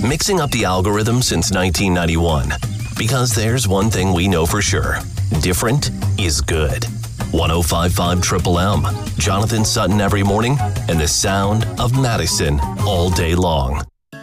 mixing up the algorithm since 1991. Because there's one thing we know for sure. Different is good. 105.5 Triple M, Jonathan Sutton every morning, and the sound of Madison all day long.